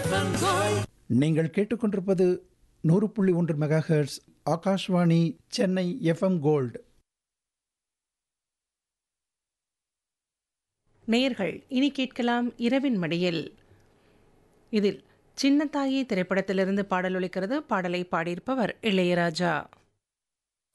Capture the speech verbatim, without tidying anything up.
நீங்கள் கேட்டுக்கொண்டிருப்பது நூறு புள்ளி ஒன்று mega hertz Akashvani Chennai FM gold. நேயர்கள் இனி கேட்கலாம் இரவின் மடியில். இதில் சின்னத்தாயி திரைப்படத்திலிருந்து பாடல் ஒலிக்கிறது. பாடலை பாடியிருப்பவர் இளையராஜா.